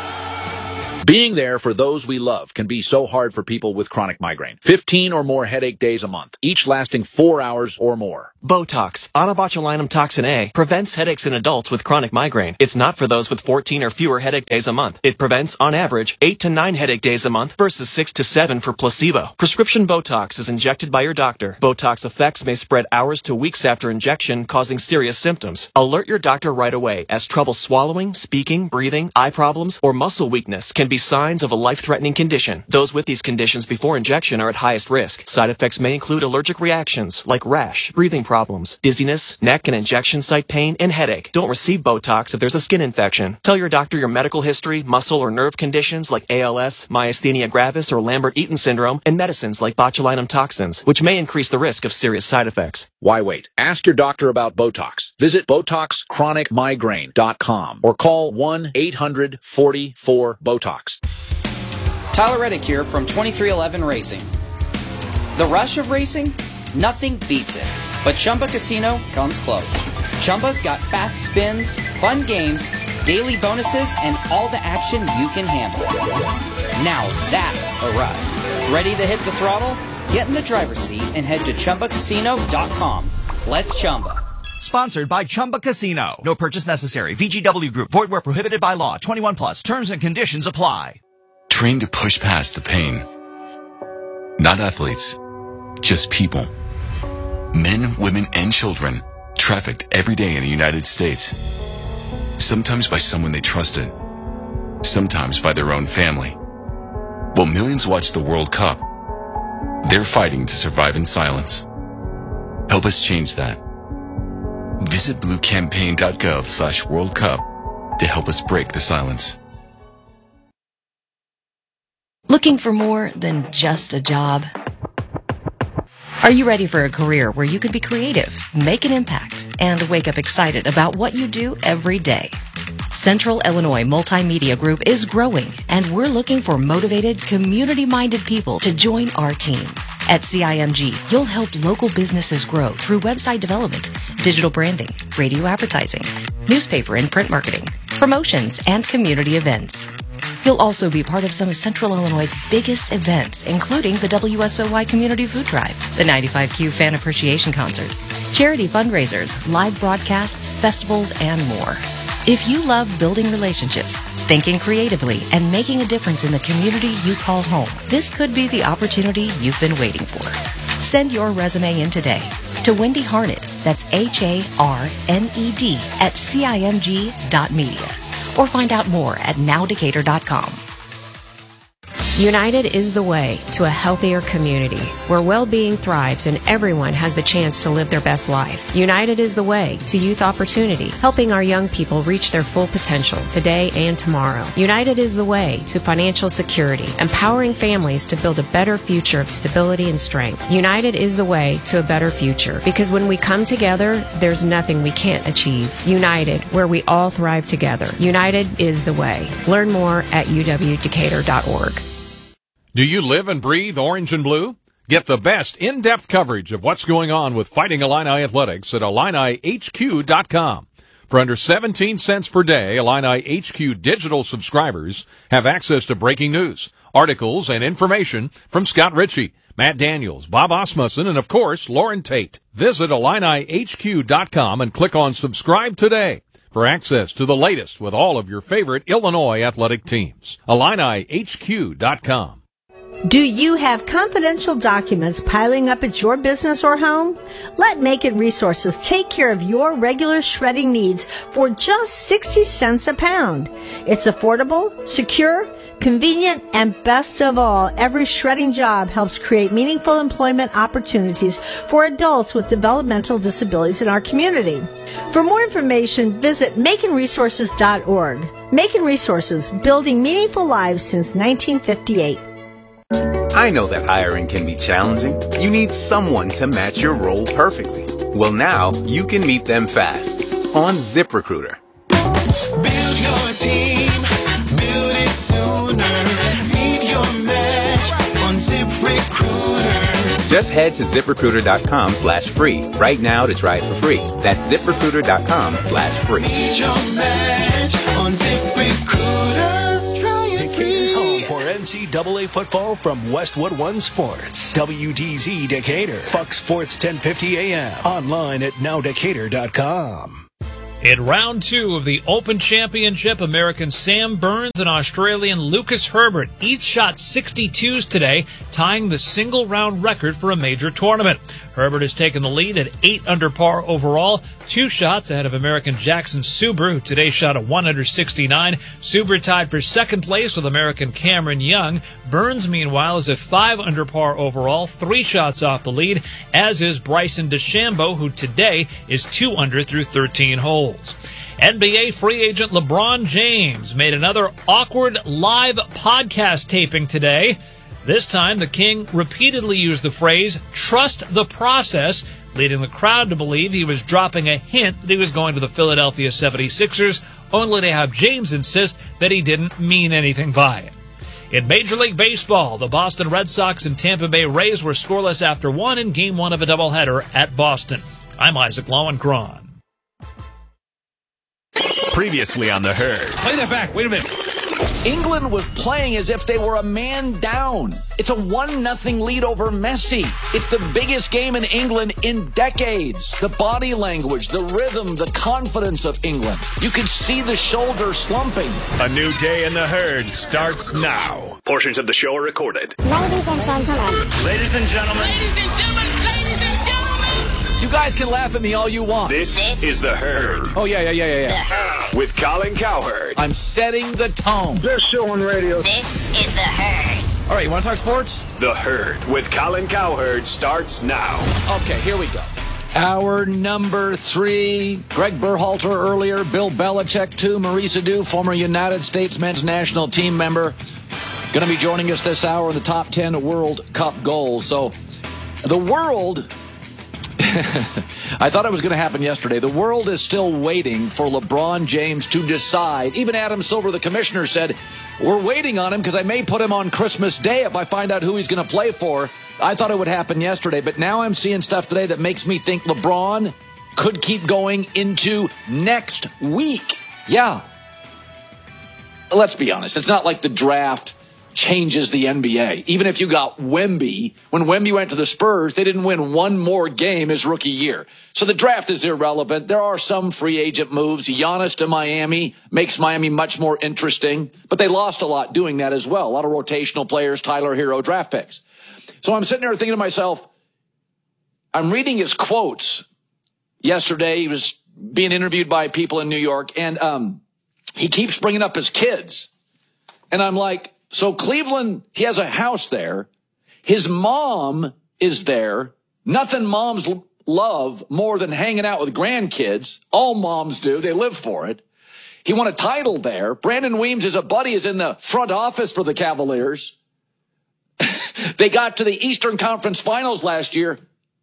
Being there for those we love can be so hard for people with chronic migraine. fifteen or more headache days a month, each lasting four hours or more.
Botox, onabotulinum toxin A, prevents headaches in adults with chronic migraine. It's not for those with fourteen or fewer headache days a month. It prevents, on average, eight to nine headache days a month versus six to seven for placebo. Prescription Botox is injected by your doctor. Botox effects may spread hours to weeks after injection, causing serious symptoms. Alert your doctor right away, as trouble swallowing, speaking, breathing, eye problems, or muscle weakness can be signs of a life-threatening condition. Those with these conditions before injection are at highest risk. Side effects may include allergic reactions like rash, breathing problems, dizziness, neck and injection site pain, and headache. Don't receive Botox if there's a skin infection. Tell your doctor your medical history, muscle or nerve conditions like A L S, myasthenia gravis, or Lambert-Eaton syndrome, and medicines like botulinum toxins, which may increase the risk of serious side effects.
Why wait? Ask your doctor about Botox. Visit Botox Chronic Migraine dot com or call one eight hundred forty-four BOTOX.
Tyler Reddick here from twenty-three eleven Racing. The rush of racing? Nothing beats it. But Chumba Casino comes close. Chumba's got fast spins, fun games, daily bonuses, and all the action you can handle. Now that's a ride. Ready to hit the throttle? Get in the driver's seat and head to Chumba Casino dot com. Let's Chumba.
Sponsored by Chumba Casino. No purchase necessary. V G W Group. Void where prohibited by law. twenty-one plus. Terms and conditions apply.
Train to push past the pain. Not athletes, just people. Men, women, and children trafficked every day in the United States. Sometimes by someone they trusted. Sometimes by their own family. While millions watch the World Cup, they're fighting to survive in silence. Help us change that. Visit blue campaign dot gov slash World Cup to help us break the silence.
Looking for more than just a job? Are you ready for a career where you can be creative, make an impact, and wake up excited about what you do every day? Central Illinois Multimedia Group is growing, and we're looking for motivated, community-minded people to join our team. At C I M G, you'll help local businesses grow through website development, digital branding, radio advertising, newspaper and print marketing, promotions, and community events. You'll also be part of some of Central Illinois' biggest events, including the W S O Y Community Food Drive, the ninety-five Q Fan Appreciation Concert, charity fundraisers, live broadcasts, festivals, and more. If you love building relationships, thinking creatively, and making a difference in the community you call home, this could be the opportunity you've been waiting for. Send your resume in today to Wendy Harned, that's H A R N E D, at C I M G dot media. Or find out more at now decatur dot com.
United is the way to a healthier community where well-being thrives and everyone has the chance to live their best life. United is the way to youth opportunity, helping our young people reach their full potential today and tomorrow. United is the way to financial security, empowering families to build a better future of stability and strength. United is the way to a better future because when we come together, there's nothing we can't achieve. United, where we all thrive together. United is the way. Learn more at U W Decatur dot org.
Do you live and breathe orange and blue? Get the best in-depth coverage of what's going on with Fighting Illini Athletics at Illini H Q dot com. For under seventeen cents per day, Illini H Q digital subscribers have access to breaking news, articles, and information from Scott Ritchie, Matt Daniels, Bob Osmussen, and of course, Lauren Tate. Visit Illini H Q dot com and click on Subscribe Today for access to the latest with all of your favorite Illinois athletic teams. Illini H Q dot com.
Do you have confidential documents piling up at your business or home? Let Make It Resources take care of your regular shredding needs for just sixty cents a pound. It's affordable, secure, convenient, and best of all, every shredding job helps create meaningful employment opportunities for adults with developmental disabilities in our community. For more information, visit Macon Resources dot org. Macon Resources, building meaningful lives since nineteen fifty-eight.
I know that hiring can be challenging. You need someone to match your role perfectly. Well, now you can meet them fast on ZipRecruiter.
Build your team, build it sooner. Meet your match on ZipRecruiter.
Just head to ZipRecruiter.com slash free right now to try it for free. That's ZipRecruiter.com slash free.
Meet your match on ZipRecruiter.
Decatur's home for N C double A football from Westwood One Sports. W D Z Decatur. Fox Sports ten fifty A M. Online at now decatur dot com.
In round two of the Open Championship, American Sam Burns and Australian Lucas Herbert each shot sixty-twos today, tying the single-round record for a major tournament. Herbert has taken the lead at eight under par overall, two shots ahead of American Jackson Suber, who today shot a one under sixty-nine. Suber tied for second place with American Cameron Young. Burns, meanwhile, is at five under par overall, three shots off the lead, as is Bryson DeChambeau, who today is two under through thirteen holes. N B A free agent LeBron James made another awkward live podcast taping today. This time, the King repeatedly used the phrase, "trust the process," leading the crowd to believe he was dropping a hint that he was going to the Philadelphia seventy-sixers, only to have James insist that he didn't mean anything by it. In Major League Baseball, the Boston Red Sox and Tampa Bay Rays were scoreless after one in Game one of a doubleheader at Boston. I'm Isaac Lowenkron.
Previously on The Herd.
Play that back. Wait a minute. England was playing as if they were a man down. It's a one nothing lead over Messi. It's the biggest game in England in decades. The body language, the rhythm, the confidence of England. You could see the shoulder slumping.
A new day in The Herd starts now. Portions of the show are recorded.
Ladies and gentlemen.
Ladies and gentlemen.
Ladies and gentlemen. Ladies and gentlemen.
You guys can laugh at me all you want.
This, this is The Herd.
Oh, yeah, yeah, yeah, yeah, yeah.
The Herd.
With Colin Cowherd.
I'm setting the tone.
Best show on radio. This is The Herd.
All right, you want to talk sports?
The Herd with Colin Cowherd starts now.
Okay, here we go. Hour number three. Greg Berhalter earlier, Bill Belichick too, Maurice Adu, former United States men's national team member, going to be joining us this hour in the top ten World Cup goals. So the world... I thought it was going to happen yesterday. The world is still waiting for LeBron James to decide. Even Adam Silver, the commissioner, said, we're waiting on him because I may put him on Christmas Day if I find out who he's going to play for. I thought it would happen yesterday, but now I'm seeing stuff today that makes me think LeBron could keep going into next week. Yeah. Let's be honest. It's not like the draft changes the N B A. Even if you got Wemby, when Wemby went to the Spurs, they didn't win one more game his rookie year. So the draft is irrelevant. There are some free agent moves. Giannis to Miami makes Miami much more interesting, but they lost a lot doing that as well. A lot of rotational players, Tyler Hero draft picks. So I'm sitting there thinking to myself, I'm reading his quotes. Yesterday, he was being interviewed by people in New York, and um, he keeps bringing up his kids. And I'm like, so Cleveland, he has a house there. His mom is there. Nothing moms l- love more than hanging out with grandkids. All moms do. They live for it. He won a title there. Brandon Weems, is a buddy, is in the front office for the Cavaliers. They got to the Eastern Conference Finals last year.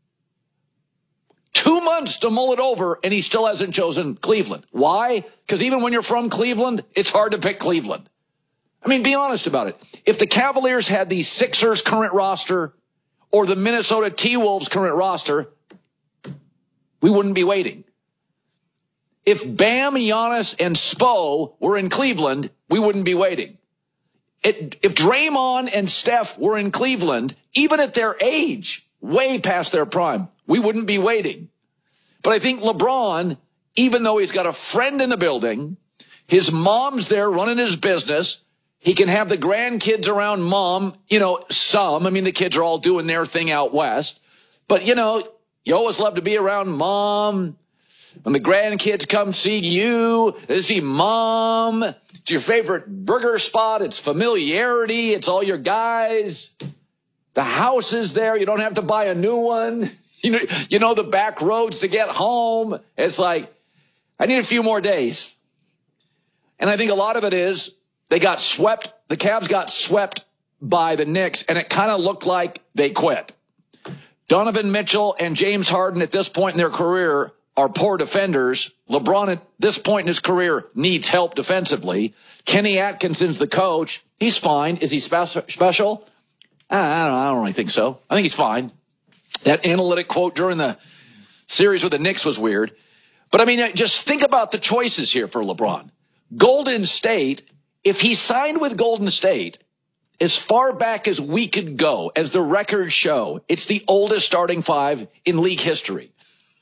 Two months to mull it over, and he still hasn't chosen Cleveland. Why? Because even when you're from Cleveland, it's hard to pick Cleveland. I mean, be honest about it. If the Cavaliers had the Sixers current roster or the Minnesota T-Wolves current roster, we wouldn't be waiting. If Bam, Giannis, and Spo were in Cleveland, we wouldn't be waiting. It, if Draymond and Steph were in Cleveland, even at their age, way past their prime, we wouldn't be waiting. But I think LeBron, even though he's got a friend in the building, his mom's there running his business, He can have the grandkids around mom, you know, some. I mean, the kids are all doing their thing out west. But, you know, you always love to be around mom. When the grandkids come see you, they see mom. It's your favorite burger spot. It's familiarity. It's all your guys. The house is there. You don't have to buy a new one. You know, you know the back roads to get home. It's like, I need a few more days. And I think a lot of it is they got swept. The Cavs got swept by the Knicks, and it kind of looked like they quit. Donovan Mitchell and James Harden at this point in their career are poor defenders. LeBron at this point in his career needs help defensively. Kenny Atkinson's the coach. He's fine. Is he spe- special? I don't know. I don't really think so. I think he's fine. That analytic quote during the series with the Knicks was weird. But, I mean, just think about the choices here for LeBron. Golden State, if he signed with Golden State, as far back as we could go, as the records show, it's the oldest starting five in league history.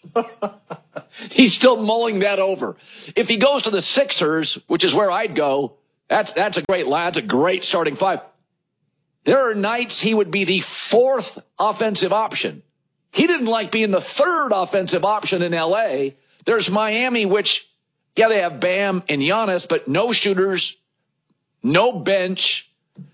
He's still mulling that over. If he goes to the Sixers, which is where I'd go, that's that's a great lad, that's a great starting five. There are nights he would be the fourth offensive option. He didn't like being the third offensive option in L A. There's Miami, which, yeah, they have Bam and Giannis, but no shooters, no bench.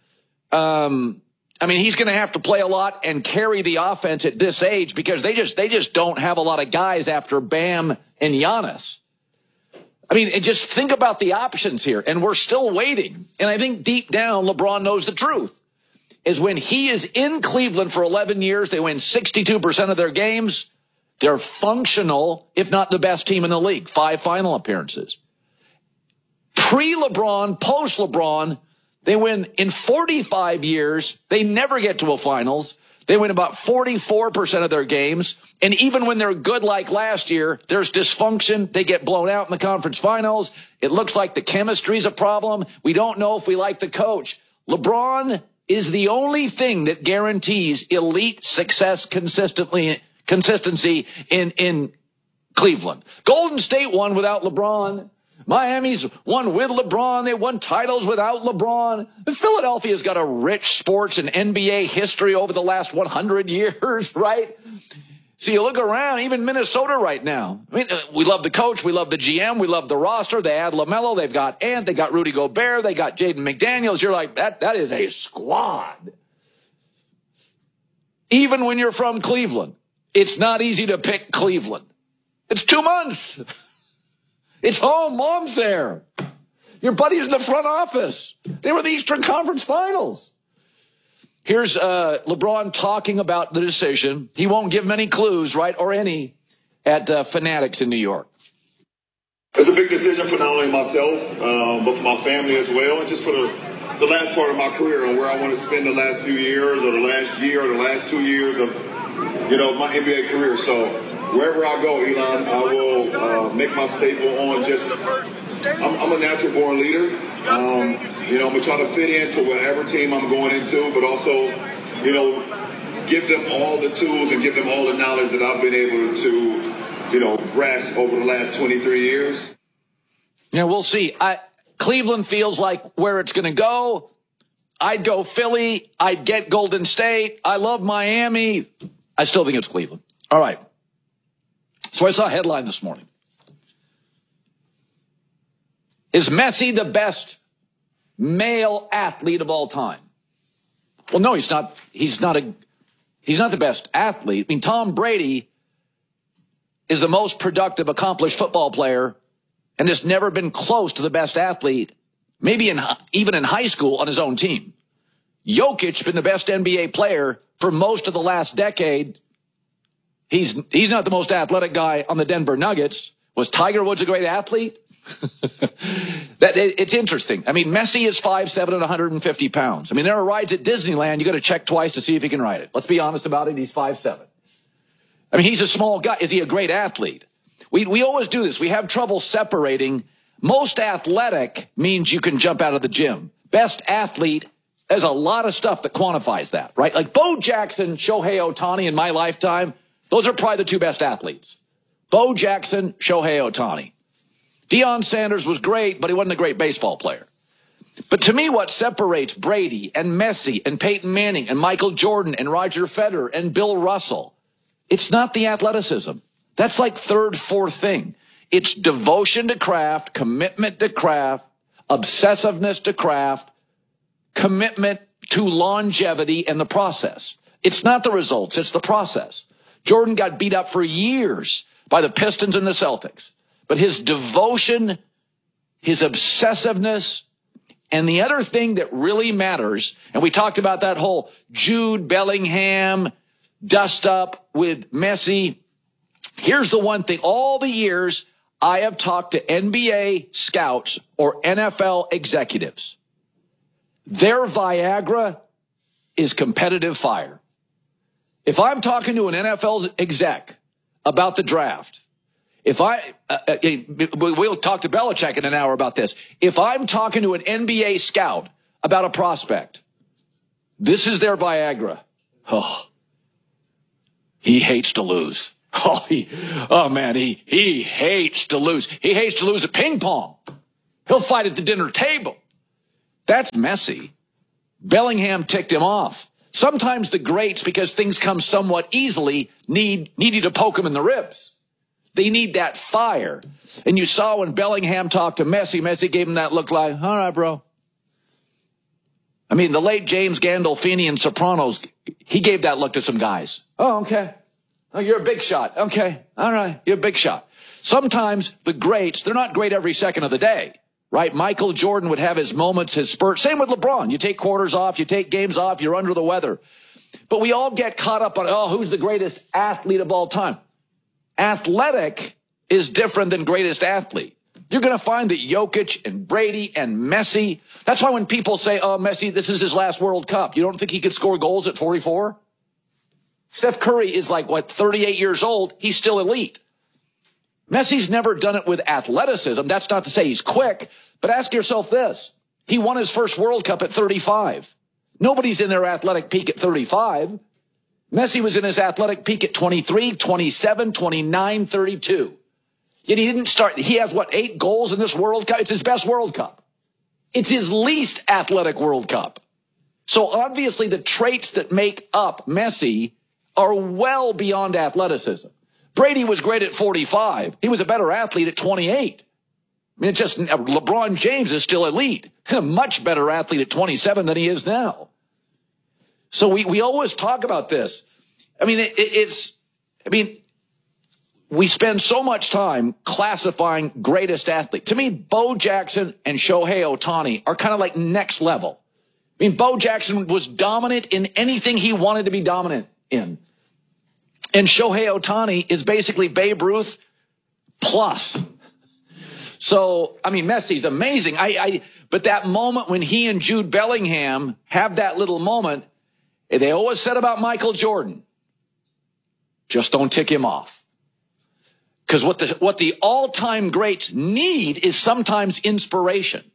Um, I mean, he's going to have to play a lot and carry the offense at this age because they just they just don't have a lot of guys after Bam and Giannis. I mean, and just think about the options here, and we're still waiting. And I think deep down, LeBron knows the truth. Is when he is in Cleveland for eleven years, they win sixty-two percent of their games. They're functional, if not the best team in the league. Five final appearances. Pre-LeBron, post-LeBron, they win in forty-five years. They never get to a finals. They win about forty-four percent of their games. And even when they're good like last year, there's dysfunction. They get blown out in the conference finals. It looks like the chemistry's a problem. We don't know if we like the coach. LeBron is the only thing that guarantees elite success consistently, consistency in, in Cleveland. Golden State won without LeBron. Miami's won with LeBron. They won titles without LeBron. And Philadelphia's got a rich sports and N B A history over the last one hundred years, right? So you look around, even Minnesota right now. I mean, we love the coach. We love the G M. We love the roster. They add LaMelo. They've got Ant. They got Rudy Gobert. They got Jaden McDaniels. You're like, that, that is a squad. Even when you're from Cleveland, it's not easy to pick Cleveland. It's two months. It's home. Mom's there. Your buddy's in the front office. They were in the Eastern Conference Finals. Here's uh, LeBron talking about the decision. He won't give many clues, right, or any, at uh, Fanatics in New York.
It's a big decision for not only myself, um, but for my family as well, and just for the, the last part of my career and where I want to spend the last few years or the last year or the last two years of, you know, my N B A career. So wherever I go, Elon, I will uh, make my staple on just, I'm, I'm a natural born leader. Um, you know, I'm going to try to fit into whatever team I'm going into, but also, you know, give them all the tools and give them all the knowledge that I've been able to, you know, grasp over the last twenty-three years.
Yeah, we'll see. I, Cleveland feels like where it's going to go. I'd go Philly. I'd get Golden State. I love Miami. I still think it's Cleveland. All right. So I saw a headline this morning. Is Messi the best male athlete of all time? Well, no, he's not. He's not a. He's not the best athlete. I mean, Tom Brady is the most productive, accomplished football player, and has never been close to the best athlete, maybe in even in high school on his own team. Jokic been the best N B A player for most of the last decade. He's he's not the most athletic guy on the Denver Nuggets. Was Tiger Woods a great athlete? that it, it's interesting. I mean, Messi is five seven and one hundred fifty pounds. I mean, there are rides at Disneyland you got to check twice to see if he can ride it. Let's be honest about it. He's five seven. I mean, he's a small guy. Is he a great athlete? We we always do this. We have trouble separating. Most athletic means you can jump out of the gym. Best athlete, there's a lot of stuff that quantifies that, right? Like Bo Jackson, Shohei Ohtani in my lifetime, those are probably the two best athletes. Bo Jackson, Shohei Ohtani. Deion Sanders was great, but he wasn't a great baseball player. But to me, what separates Brady and Messi and Peyton Manning and Michael Jordan and Roger Federer and Bill Russell, it's not the athleticism. That's like third, fourth thing. It's devotion to craft, commitment to craft, obsessiveness to craft, commitment to longevity in the process. It's not the results, it's the process. Jordan got beat up for years by the Pistons and the Celtics. But his devotion, his obsessiveness, and the other thing that really matters, and we talked about that whole Jude Bellingham dust up with Messi. Here's the one thing. All the years I have talked to N B A scouts or N F L executives, their Viagra is competitive fire. If I'm talking to an N F L exec about the draft, if I, uh, uh, we'll talk to Belichick in an hour about this. If I'm talking to an N B A scout about a prospect, this is their Viagra. Oh, he hates to lose. Oh, he, oh man, he, he hates to lose. He hates to lose at ping pong. He'll fight at the dinner table. That's Messi. Bellingham ticked him off. Sometimes the greats, because things come somewhat easily, need, need you to poke them in the ribs. They need that fire. And you saw when Bellingham talked to Messi, Messi gave him that look like, all right, bro. I mean, the late James Gandolfini in Sopranos, he gave that look to some guys. Oh, okay. Oh, you're a big shot. Okay. All right. You're a big shot. Sometimes the greats, they're not great every second of the day, right? Michael Jordan would have his moments, his spurts. Same with LeBron. You take quarters off, you take games off, you're under the weather. But we all get caught up on, oh, who's the greatest athlete of all time? Athletic is different than greatest athlete. You're going to find that Jokic and Brady and Messi, that's why when people say, oh, Messi, this is his last World Cup, you don't think he could score goals at forty-four? Steph Curry is like, what, thirty-eight years old. He's still elite. Messi's never done it with athleticism. That's not to say he's quick, but ask yourself this. He won his first World Cup at thirty-five. Nobody's in their athletic peak at thirty-five. Messi was in his athletic peak at twenty-three, twenty-seven, twenty-nine, thirty-two. Yet he didn't start. He has, what, eight goals in this World Cup? It's his best World Cup. It's his least athletic World Cup. So obviously the traits that make up Messi are well beyond athleticism. Brady was great at forty-five. He was a better athlete at twenty-eight. I mean, it's just LeBron James is still elite. A much better athlete at twenty-seven than he is now. So we, we always talk about this. I mean, it, it, it's, I mean, we spend so much time classifying greatest athlete. To me, Bo Jackson and Shohei Ohtani are kind of like next level. I mean, Bo Jackson was dominant in anything he wanted to be dominant in. And Shohei Ohtani is basically Babe Ruth plus. So, I mean, Messi's amazing. I, I, but that moment when he and Jude Bellingham have that little moment, they always said about Michael Jordan, just don't tick him off. Because what the, what the all-time greats need is sometimes inspiration.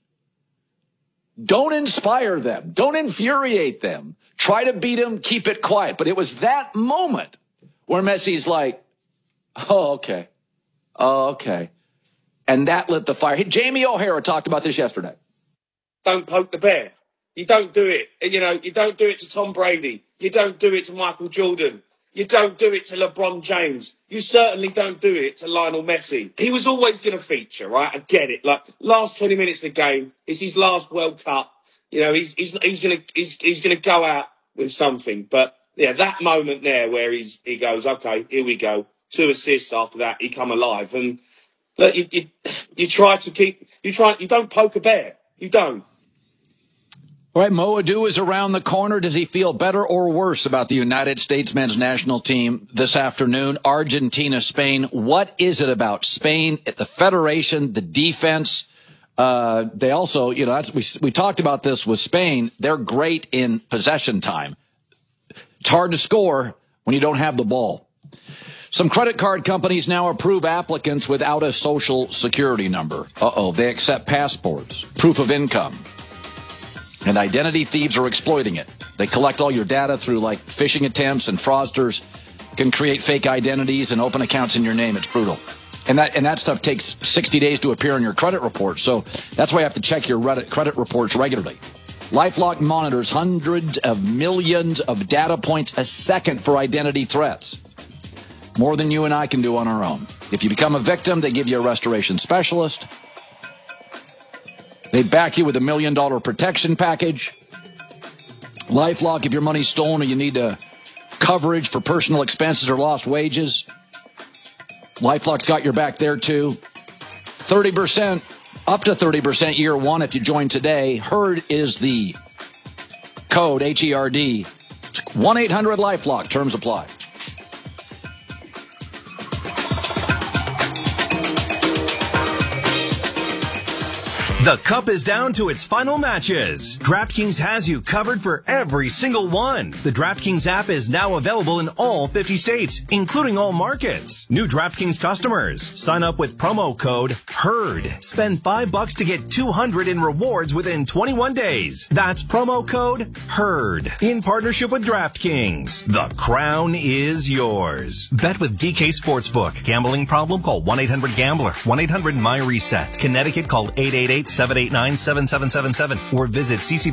Don't inspire them. Don't infuriate them. Try to beat them, keep it quiet. But it was that moment where Messi's like, oh, okay. Oh, okay. And that lit the fire. Hey, Jamie O'Hara talked about this yesterday.
Don't poke the bear. You don't do it. You know, you don't do it to Tom Brady. You don't do it to Michael Jordan. You don't do it to LeBron James. You certainly don't do it to Lionel Messi. He was always going to feature, right? I get it. Like, last twenty minutes of the game is his last World Cup. You know, he's he's he's going to he's he's going to go out with something. But yeah, that moment there where he's he goes, okay, here we go. Two assists after that, he come alive. And look, you you, you try to keep you try you don't poke a bear. You don't.
All right, Mo Adu is around the corner. Does he feel better or worse about the United States men's national team this afternoon? Argentina, Spain. What is it about Spain, the federation, the defense? Uh, they also, you know, that's, we, we talked about this with Spain. They're great in possession time. It's hard to score when you don't have the ball. Some credit card companies now approve applicants without a social security number. Uh-oh, they accept passports, proof of income. And identity thieves are exploiting it. They collect all your data through like phishing attempts, and fraudsters can create fake identities and open accounts in your name. It's brutal. And that and that stuff takes sixty days to appear on your credit report. So that's why you have to check your Reddit credit reports regularly. LifeLock monitors hundreds of millions of data points a second for identity threats. More than you and I can do on our own. If you become a victim, they give you a restoration specialist. They back you with a million dollar protection package. LifeLock, if your money's stolen or you need a coverage for personal expenses or lost wages, LifeLock's got your back there too. thirty percent, up to thirty percent year one if you join today. HERD is the code, H E R D. one eight hundred LifeLock. Terms apply.
The Cup is down to its final matches. DraftKings has you covered for every single one. The DraftKings app is now available in all fifty states, including all markets. New DraftKings customers, sign up with promo code HERD. Spend five bucks to get two hundred in rewards within twenty-one days. That's promo code HERD. In partnership with DraftKings, the crown is yours. Bet with D K Sportsbook. Gambling problem? Call one eight hundred gambler. one eight hundred my reset. Connecticut, call eight eight eight, seven eight nine, seven seven seven seven or visit c c